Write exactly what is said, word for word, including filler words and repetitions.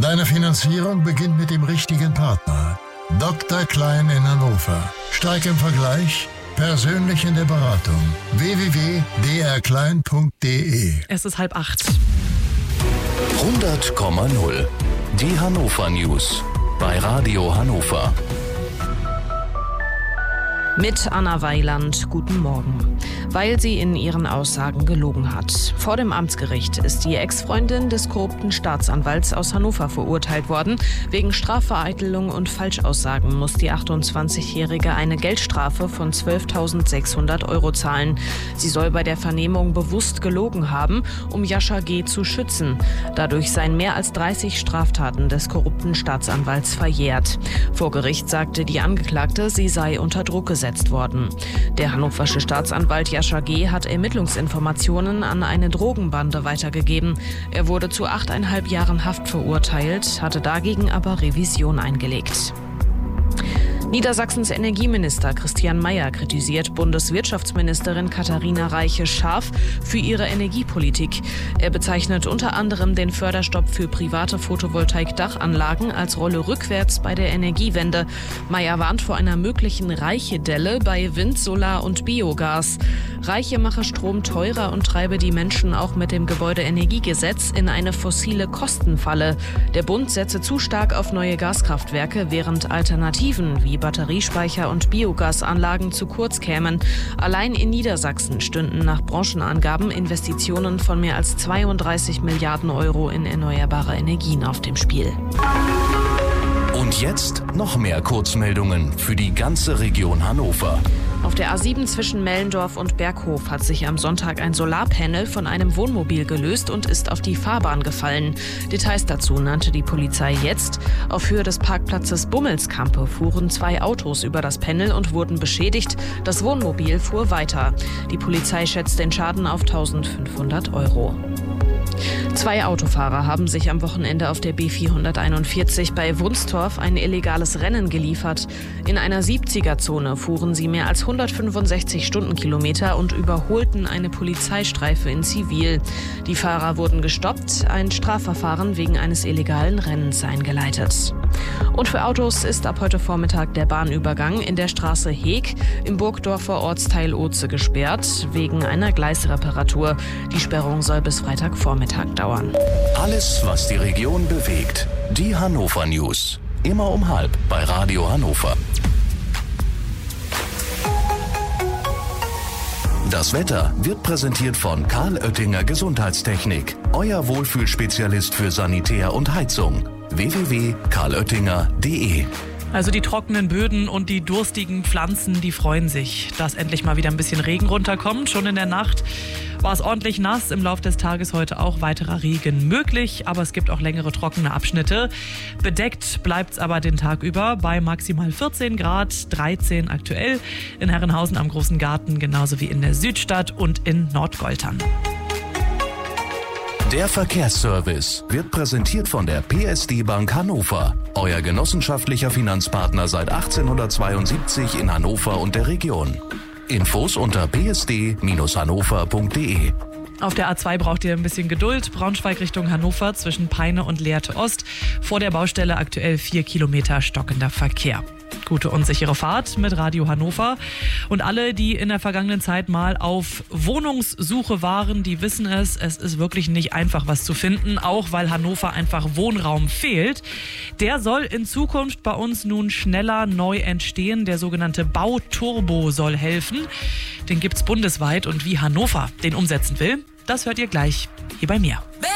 Deine Finanzierung beginnt mit dem richtigen Partner. Doktor Klein in Hannover. Stark im Vergleich, persönlich in der Beratung. w w w punkt d r klein punkt d e. Es ist halb acht. hundert Komma null. Die Hannover News bei Radio Hannover. Mit Anna Weiland, guten Morgen. Weil sie in ihren Aussagen gelogen hat. Vor dem Amtsgericht ist die Ex-Freundin des korrupten Staatsanwalts aus Hannover verurteilt worden. Wegen Strafvereitelung und Falschaussagen muss die achtundzwanzigjährige eine Geldstrafe von zwölftausendsechshundert Euro zahlen. Sie soll bei der Vernehmung bewusst gelogen haben, um Jascha G. zu schützen. Dadurch seien mehr als dreißig Straftaten des korrupten Staatsanwalts verjährt. Vor Gericht sagte die Angeklagte, sie sei unter Druck gesetzt worden. Der hannoversche Staatsanwalt Jascha G. hat Ermittlungsinformationen an eine Drogenbande weitergegeben. Er wurde zu achteinhalb Jahren Haft verurteilt, hatte dagegen aber Revision eingelegt. Niedersachsens Energieminister Christian Mayer kritisiert Bundeswirtschaftsministerin Katharina Reiche scharf für ihre Energiepolitik. Er bezeichnet unter anderem den Förderstopp für private Photovoltaik-Dachanlagen als Rolle rückwärts bei der Energiewende. Mayer warnt vor einer möglichen Reiche-Delle bei Wind, Solar und Biogas. Reiche mache Strom teurer und treibe die Menschen auch mit dem Gebäudeenergiegesetz in eine fossile Kostenfalle. Der Bund setze zu stark auf neue Gaskraftwerke, während Alternativen wie Batteriespeicher und Biogasanlagen zu kurz kämen. Allein in Niedersachsen stünden nach Branchenangaben Investitionen von mehr als zweiunddreißig Milliarden Euro in erneuerbare Energien auf dem Spiel. Und jetzt noch mehr Kurzmeldungen für die ganze Region Hannover. Auf der A sieben zwischen Mellendorf und Berghof hat sich am Sonntag ein Solarpanel von einem Wohnmobil gelöst und ist auf die Fahrbahn gefallen. Details dazu nannte die Polizei jetzt. Auf Höhe des Parkplatzes Bummelskampe fuhren zwei Autos über das Panel und wurden beschädigt. Das Wohnmobil fuhr weiter. Die Polizei schätzt den Schaden auf eintausendfünfhundert Euro. Zwei Autofahrer haben sich am Wochenende auf der B vierhunderteinundvierzig bei Wunstorf ein illegales Rennen geliefert. In einer siebziger-Zone fuhren sie mehr als hundertfünfundsechzig Stundenkilometer und überholten eine Polizeistreife in Zivil. Die Fahrer wurden gestoppt, ein Strafverfahren wegen eines illegalen Rennens eingeleitet. Und für Autos ist ab heute Vormittag der Bahnübergang in der Straße Heeg im Burgdorfer Ortsteil Oze gesperrt, wegen einer Gleisreparatur. Die Sperrung soll bis Freitagvormittag dauern. Alles, was die Region bewegt. Die Hannover News. Immer um halb bei Radio Hannover. Das Wetter wird präsentiert von Karl Oettinger Gesundheitstechnik. Euer Wohlfühlspezialist für Sanitär und Heizung. w w w punkt karl oettinger punkt d e. Also die trockenen Böden und die durstigen Pflanzen, die freuen sich, dass endlich mal wieder ein bisschen Regen runterkommt. Schon in der Nacht war es ordentlich nass, im Laufe des Tages heute auch weiterer Regen möglich, aber es gibt auch längere trockene Abschnitte. Bedeckt bleibt es aber den Tag über bei maximal vierzehn Grad, dreizehn aktuell in Herrenhausen am Großen Garten, genauso wie in der Südstadt und in Nordgoltern. Der Verkehrsservice wird präsentiert von der P S D Bank Hannover. Euer genossenschaftlicher Finanzpartner seit achtzehnhundertzweiundsiebzig in Hannover und der Region. Infos unter p s d Bindestrich hannover punkt d e. Auf der A zwei braucht ihr ein bisschen Geduld. Braunschweig Richtung Hannover zwischen Peine und Lehrte Ost. Vor der Baustelle aktuell vier Kilometer stockender Verkehr. Gute und sichere Fahrt mit Radio Hannover. Und alle, die in der vergangenen Zeit mal auf Wohnungssuche waren, die wissen es, es ist wirklich nicht einfach, was zu finden, auch weil Hannover einfach Wohnraum fehlt. Der soll in Zukunft bei uns nun schneller neu entstehen. Der sogenannte Bauturbo soll helfen. Den gibt's bundesweit und wie Hannover den umsetzen will, das hört ihr gleich hier bei mir.